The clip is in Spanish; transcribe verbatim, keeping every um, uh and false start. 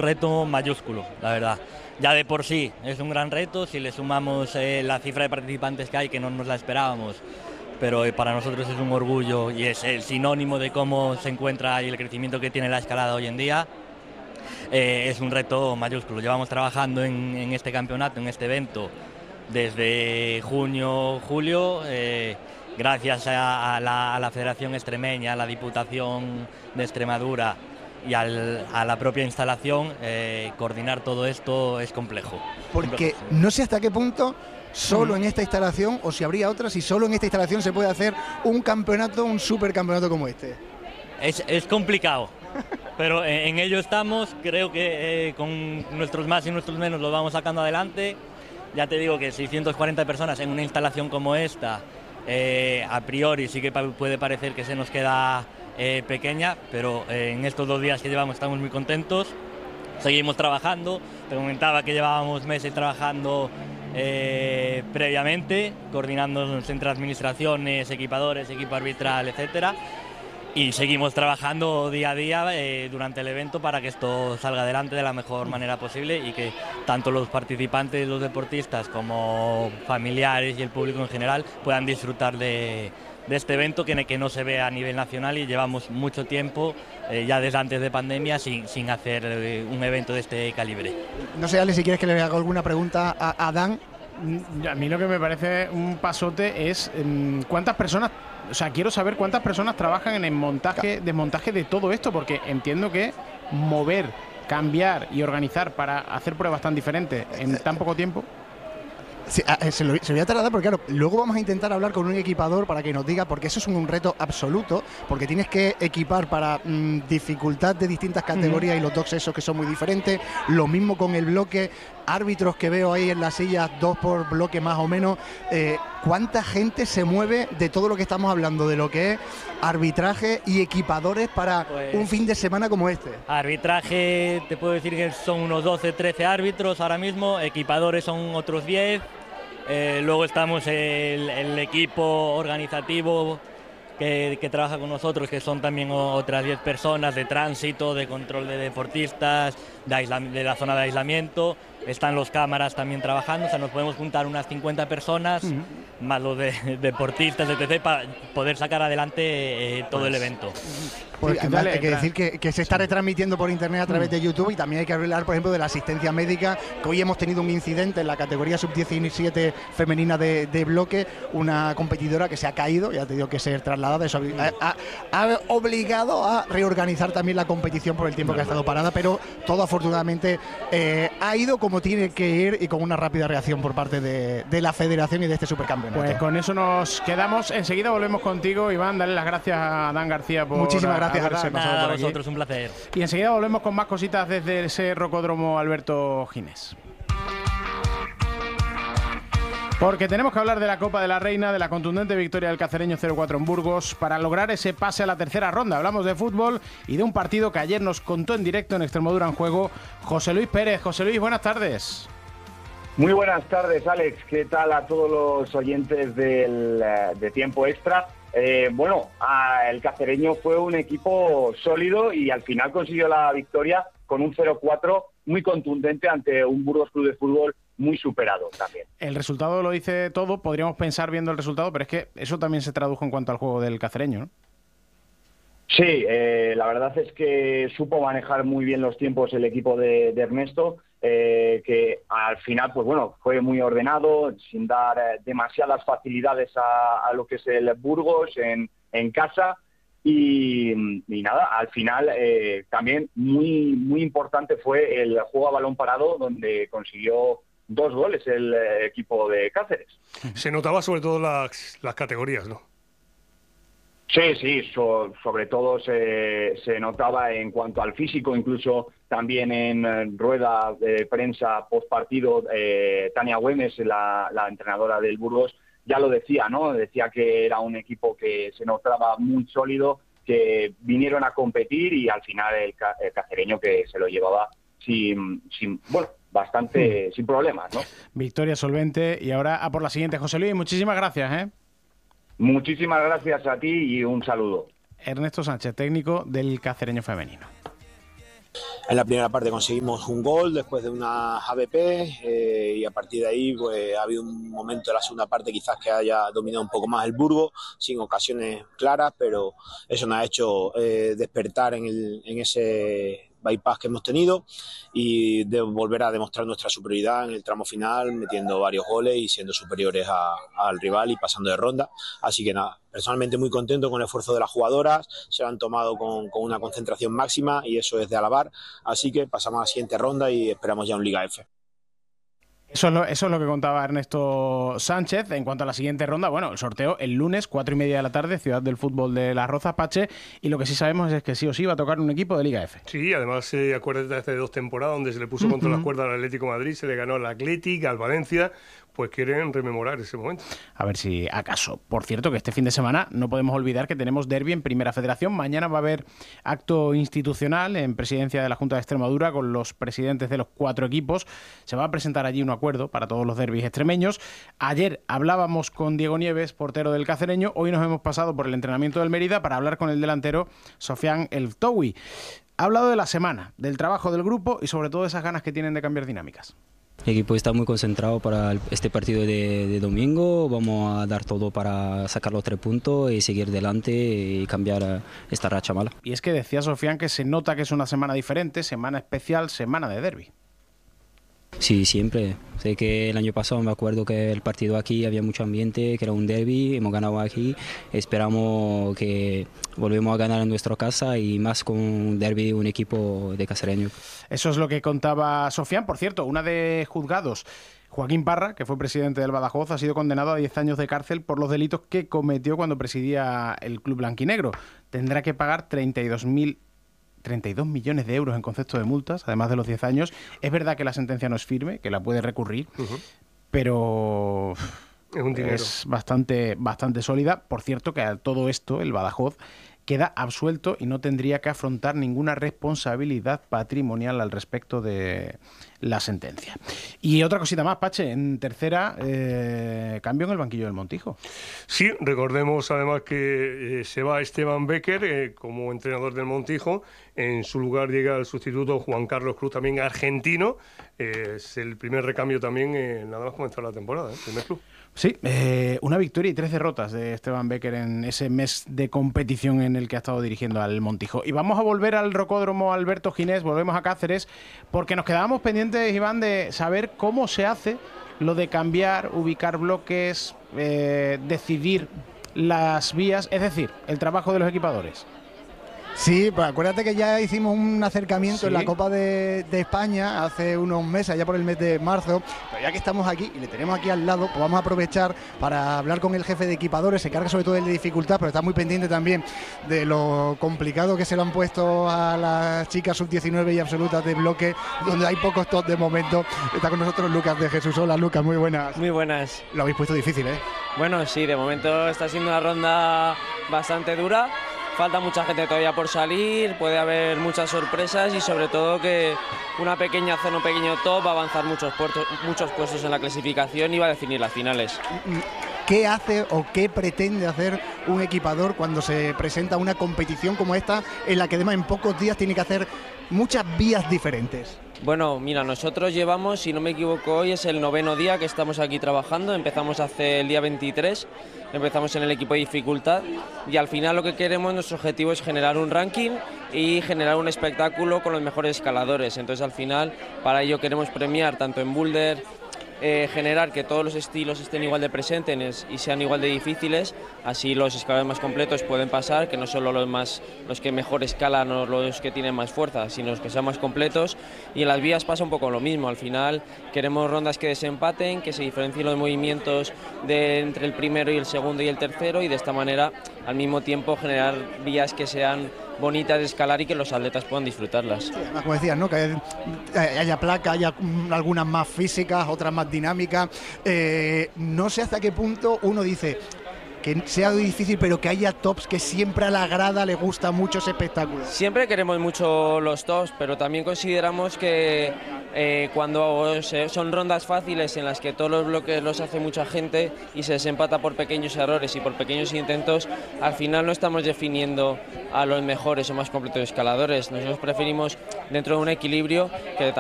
reto mayúsculo, la verdad. Ya de por sí es un gran reto, si le sumamos eh, la cifra de participantes que hay, que no nos la esperábamos, pero eh, para nosotros es un orgullo y es el sinónimo de cómo se encuentra y el crecimiento que tiene la escalada hoy en día. Eh, es un reto mayúsculo. Llevamos trabajando en, en este campeonato, en este evento, desde junio, julio, eh, gracias a, a, la, a la Federación Extremeña, a la Diputación de Extremadura y al, a la propia instalación, eh, coordinar todo esto es complejo. Porque no sé hasta qué punto solo en esta instalación, o si habría otras, si solo en esta instalación se puede hacer un campeonato, un supercampeonato como este. Es, es complicado, pero en, en ello estamos. Creo que eh, con nuestros más y nuestros menos lo vamos sacando adelante. Ya te digo que seiscientas cuarenta personas en una instalación como esta, eh, a priori sí que puede parecer que se nos queda eh, pequeña, pero eh, en estos dos días que llevamos estamos muy contentos. Seguimos trabajando. Te comentaba que llevábamos meses trabajando eh, previamente, coordinándonos entre administraciones, equipadores, equipo arbitral, etcétera. Y seguimos trabajando día a día eh, durante el evento para que esto salga adelante de la mejor manera posible y que tanto los participantes, los deportistas, como familiares y el público en general puedan disfrutar de, de este evento que, que no se ve a nivel nacional, y llevamos mucho tiempo, eh, ya desde antes de pandemia, sin, sin hacer eh, un evento de este calibre. No sé, Ale, si quieres que le haga alguna pregunta a, a Dan. A mí lo que me parece un pasote es cuántas personas, o sea, quiero saber cuántas personas trabajan en el montaje, desmontaje de todo esto, porque entiendo que mover, cambiar y organizar para hacer pruebas tan diferentes en tan poco tiempo. Sí, se lo, se lo voy a trasladar porque claro, luego vamos a intentar hablar con un equipador para que nos diga, porque eso es un, un reto absoluto, porque tienes que equipar para mmm, dificultad de distintas categorías, mm. y los dos sexos que son muy diferentes. Lo mismo con el bloque, árbitros que veo ahí en las sillas, dos por bloque más o menos. Eh, ¿Cuánta gente se mueve de todo lo que estamos hablando, de lo que es arbitraje y equipadores para pues, un fin de semana como este? Arbitraje, te puedo decir que son unos doce, trece árbitros ahora mismo, equipadores son otros diez, eh, luego estamos el, el equipo organizativo que, que trabaja con nosotros, que son también otras diez personas, de tránsito, de control de deportistas, de, aisla- de la zona de aislamiento. Están los cámaras también trabajando, o sea, nos podemos juntar unas cincuenta personas, uh-huh. más los de, de deportistas, etcétera, para poder sacar adelante eh, todo pues, el evento. Pues, sí, además, hay que decir que, que se está retransmitiendo por internet a través de YouTube, y también hay que hablar, por ejemplo, de la asistencia médica, que hoy hemos tenido un incidente en la categoría sub diecisiete femenina de, de bloque, una competidora que se ha caído y ha tenido que ser trasladada. Eso ha, ha, ha obligado a reorganizar también la competición por el tiempo que ha estado parada, pero todo afortunadamente eh, ha ido como tiene que ir y con una rápida reacción por parte de, de la federación y de este supercampeonato. Pues con eso nos quedamos. Enseguida volvemos contigo, Iván. Dale las gracias a Dan García por Muchísimas gracias haberse a pasado Nada, por a aquí. vosotros, un placer. Y enseguida volvemos con más cositas desde ese rocódromo Alberto Ginés. Porque tenemos que hablar de la Copa de la Reina, de la contundente victoria del cacereño cero cuatro en Burgos para lograr ese pase a la tercera ronda. Hablamos de fútbol y de un partido que ayer nos contó en directo en Extremadura en Juego José Luis Pérez. José Luis, buenas tardes. Muy buenas tardes, Alex. ¿Qué tal a todos los oyentes del, de Tiempo Extra? Eh, bueno, a, el cacereño fue un equipo sólido y al final consiguió la victoria con un cero cuatro muy contundente ante un Burgos Club de Fútbol muy superado también. El resultado lo dice todo, podríamos pensar viendo el resultado, pero es que eso también se tradujo en cuanto al juego del cacereño, ¿no? Sí, eh, la verdad es que supo manejar muy bien los tiempos el equipo de, de Ernesto, eh, que al final, pues bueno, fue muy ordenado, sin dar eh, demasiadas facilidades a, a lo que es el Burgos en, en casa. Y, y nada, al final eh, también muy, muy importante fue el juego a balón parado, donde consiguió dos goles el eh, equipo de Cáceres. Se notaba sobre todo las, las categorías, ¿no? Sí, sí, so, sobre todo se, se notaba en cuanto al físico, incluso también en, en rueda de prensa post partido, eh, Tania Güemes, la, la entrenadora del Burgos, ya lo decía, ¿no? Decía que era un equipo que se notaba muy sólido, que vinieron a competir y al final el, el cacereño que se lo llevaba sin, sin bueno, bastante mm. sin problemas, ¿no? Victoria solvente y ahora a por la siguiente, José Luis, muchísimas gracias, ¿eh? Muchísimas gracias a ti y un saludo. Ernesto Sánchez, técnico del cacereño femenino. En la primera parte conseguimos un gol después de una A B P eh, y a partir de ahí pues, ha habido un momento de la segunda parte quizás que haya dominado un poco más el Burgos, sin ocasiones claras, pero eso nos ha hecho eh, despertar en, el, en ese bypass que hemos tenido y de volver a demostrar nuestra superioridad en el tramo final, metiendo varios goles y siendo superiores a, al rival y pasando de ronda. Así que nada, personalmente muy contento con el esfuerzo de las jugadoras, se lo han tomado con, con una concentración máxima y eso es de alabar. Así que pasamos a la siguiente ronda y esperamos ya un Liga F. Eso es, lo, eso es lo que contaba Ernesto Sánchez. En cuanto a la siguiente ronda, bueno, el sorteo el lunes, cuatro y media de la tarde, Ciudad del Fútbol de Las Rozas, Pache, y lo que sí sabemos es que sí o sí va a tocar un equipo de Liga F. Sí, además, eh, acuérdate de hace dos temporadas donde se le puso contra uh-huh. las cuerdas al Atlético de Madrid, se le ganó al Athletic, al Valencia, pues quieren rememorar ese momento. A ver si acaso. Por cierto, que este fin de semana no podemos olvidar que tenemos derbi en Primera Federación. Mañana va a haber acto institucional en presidencia de la Junta de Extremadura con los presidentes de los cuatro equipos. Se va a presentar allí un acuerdo para todos los derbis extremeños. Ayer hablábamos con Diego Nieves, portero del Cacereño. Hoy nos hemos pasado por el entrenamiento del Mérida para hablar con el delantero Sofian El Toui. Ha hablado de la semana, del trabajo del grupo y sobre todo de esas ganas que tienen de cambiar dinámicas. El equipo está muy concentrado para este partido de, de domingo. Vamos a dar todo para sacar los tres puntos y seguir adelante y cambiar esta racha mala. Y es que decía Sofian que se nota que es una semana diferente, semana especial, semana de derbi. Sí, siempre. Sé que el año pasado me acuerdo que el partido aquí había mucho ambiente, que era un derbi, hemos ganado aquí. Esperamos que volvemos a ganar en nuestra casa y más con un derbi, un equipo de cacereño. Eso es lo que contaba Sofian. Por cierto, una de juzgados, Joaquín Parra, que fue presidente del Badajoz, ha sido condenado a diez años de cárcel por los delitos que cometió cuando presidía el club blanquinegro. Tendrá que pagar treinta y dos millones de euros en concepto de multas, además de los diez años. Es verdad que la sentencia no es firme, que la puede recurrir, uh-huh. pero es, un dinero. es bastante, bastante sólida. Por cierto, que a todo esto el Badajoz queda absuelto y no tendría que afrontar ninguna responsabilidad patrimonial al respecto de la sentencia. Y otra cosita más, Pache, en tercera, eh, cambio en el banquillo del Montijo. Sí, recordemos además que eh, se va Esteban Becker eh, como entrenador del Montijo. En su lugar llega el sustituto Juan Carlos Cruz, también argentino. Eh, es el primer recambio también, eh, nada más comenzar la temporada, ¿eh? Primer club. Sí, eh, una victoria y tres derrotas de Esteban Becker en ese mes de competición en el que ha estado dirigiendo al Montijo. Y vamos a volver al Rocódromo Alberto Ginés, volvemos a Cáceres, porque nos quedábamos pendientes, Iván, de saber cómo se hace lo de cambiar, ubicar bloques, eh, decidir las vías, es decir, el trabajo de los equipadores. Sí, pues acuérdate que ya hicimos un acercamiento ¿Sí? en la Copa de, de España hace unos meses, ya por el mes de marzo, pero ya que estamos aquí y le tenemos aquí al lado, pues vamos a aprovechar para hablar con el jefe de equipadores. Se carga sobre todo de dificultad, pero está muy pendiente también de lo complicado que se lo han puesto a las chicas sub diecinueve y absolutas de bloque, donde hay pocos top de momento. Está con nosotros Lucas de Jesús. Hola Lucas, muy buenas. Muy buenas. Lo habéis puesto difícil, ¿eh? Bueno, sí, de momento está siendo una ronda bastante dura. Falta mucha gente todavía por salir, puede haber muchas sorpresas y sobre todo que una pequeña zona, un pequeño top va a avanzar muchos, puertos, muchos puestos en la clasificación y va a definir las finales. ¿Qué hace o qué pretende hacer un equipador cuando se presenta una competición como esta, en la que además en pocos días tiene que hacer muchas vías diferentes? Bueno, mira, nosotros llevamos, si no me equivoco, hoy es el noveno día que estamos aquí trabajando. Empezamos hace el día veintitrés, empezamos en el equipo de dificultad y al final lo que queremos, nuestro objetivo es generar un ranking y generar un espectáculo con los mejores escaladores. Entonces al final, para ello queremos premiar tanto en boulder, Eh, generar que todos los estilos estén igual de presentes y sean igual de difíciles, así los escaladores más completos pueden pasar, que no solo los más los que mejor escalan o los que tienen más fuerza, sino los que sean más completos. Y en las vías pasa un poco lo mismo, al final queremos rondas que desempaten, que se diferencien los movimientos de entre el primero y el segundo y el tercero, y de esta manera al mismo tiempo generar vías que sean bonitas de escalar y que los atletas puedan disfrutarlas. Sí, además, como decías, ¿no? Que haya placa, haya algunas más físicas, otras más dinámicas. Eh, no sé hasta qué punto uno dice que sea difícil, pero que haya tops, que siempre a la grada le gusta mucho ese espectáculo. Siempre queremos mucho los tops, pero también consideramos que eh, cuando se, son rondas fáciles en las que todos los bloques los hace mucha gente y se desempata por pequeños errores y por pequeños intentos, al final no estamos definiendo a los mejores o más completos escaladores. Nosotros preferimos dentro de un equilibrio que